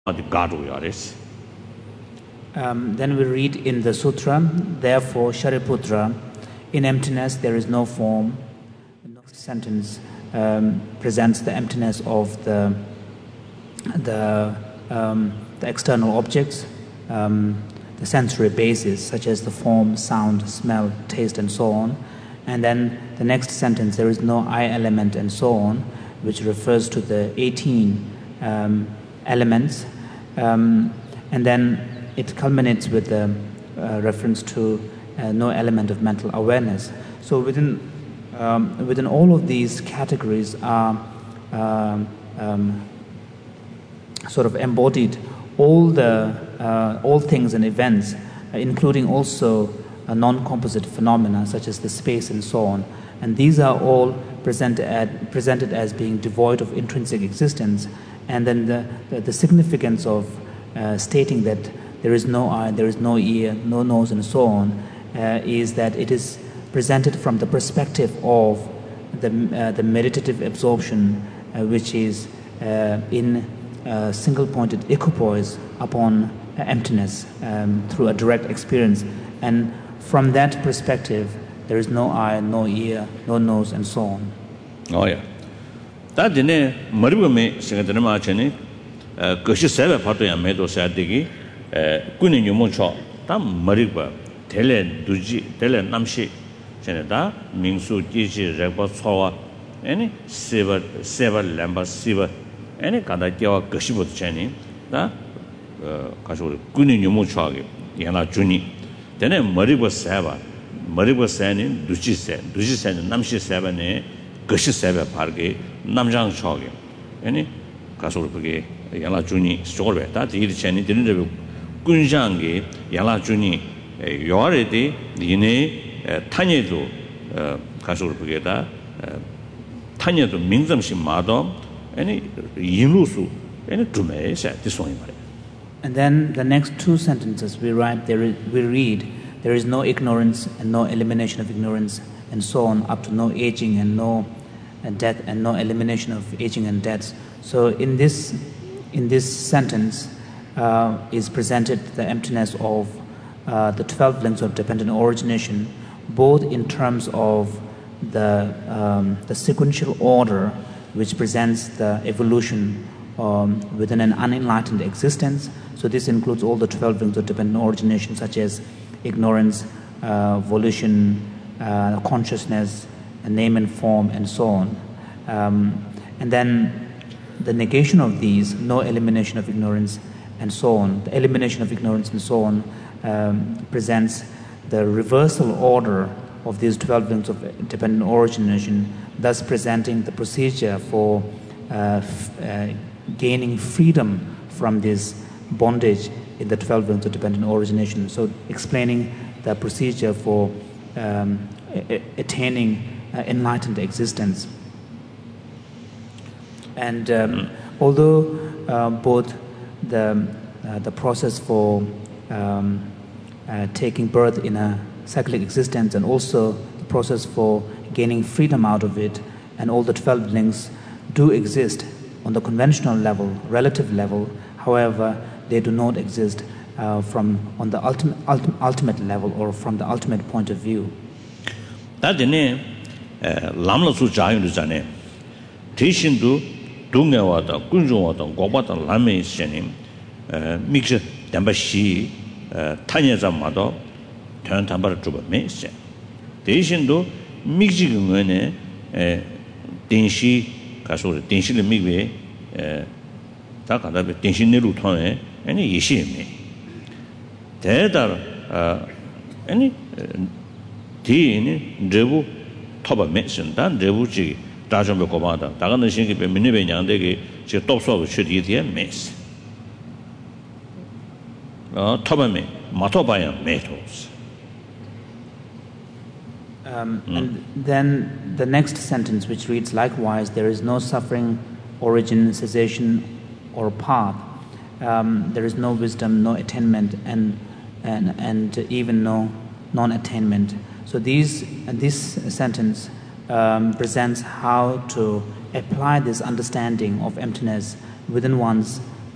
Then we read in the sutra, therefore, Shariputra, in emptiness there is no form. The next sentence presents the emptiness of the external objects, the sensory bases such as the form, sound, smell, taste, and so on. And then the next sentence, there is no I element and so on, which refers to the 18 elements. And then it culminates with the reference to no element of mental awareness. So within all of these categories are sort of embodied all things and events, including also non-composite phenomena such as the space and so on. And these are all presented as being devoid of intrinsic existence. And then the significance of stating that there is no eye, there is no ear, no nose, and so on, is that it is presented from the perspective of the meditative absorption, which is in single-pointed equipoise upon emptiness through a direct experience. And from that perspective, there is no eye, no ear, no nose, and so on. Oh yeah. That dine maribame singadana chani koshi sebe phato ya medo sadigi kuni nyumo cho ta mariba tele duji tele namshi chene da mingsu jiji rekba chowa any seva lamba siva any kada kyawa koshi bot chani da kaso kuni nyumo cho ge yana juni dene mariba sani duji sani namshi seva ne koshi sebe parge 남장 초게 아니 가서 그게 양라 주니 저걸 다 뒤에 전에 되는 군장게 양라 주니 요아래디 니네 탄예도 가서 그게 다 탄예도 민점심 마도 아니 인루수 아니 두메사 디송이 말이야. And then the next two sentences we read there is no ignorance and no elimination of ignorance and so on up to no aging and no death and no elimination of aging and death. So in this sentence is presented the emptiness of the 12 links of dependent origination, both in terms of the sequential order which presents the evolution within an unenlightened existence. So this includes all the 12 links of dependent origination such as ignorance, volition, consciousness, name and form, and so on. And then the negation of these, no elimination of ignorance, and so on. The elimination of ignorance and so on presents the reversal order of these 12 links of dependent origination, thus presenting the procedure for gaining freedom from this bondage in the 12 links of dependent origination. So explaining the procedure for attaining enlightened existence. And although both the process for taking birth in a cyclic existence and also the process for gaining freedom out of it and all the 12 links do exist on the conventional level, relative level, however, they do not exist on the ultimate level or from the ultimate point of view. lamla su jayu jane tishin du dungwa da kunjwa da goba da lame sheni mix damba shi tanya za ma do tan tan bar zhuba me she tishin du mix ji ngene din shi ka so din shi le mi be da ka da din shi ne lu ton ani yi shi me de da ani di ni rebu top mention dan rebuji dajon be gobada daga ne shin be minne be nyang de ge je top so chu di de mes top me ma top ba ya metos. And then the next sentence which reads likewise there is no suffering origin cessation or path, there is no wisdom, no attainment, and even no non-attainment. So this sentence presents how to apply this understanding of emptiness within one's